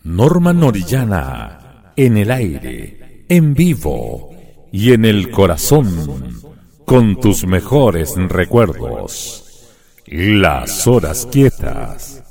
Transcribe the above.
Norma Orellana, en el aire, en vivo y en el corazón, con tus mejores recuerdos. Las horas quietas.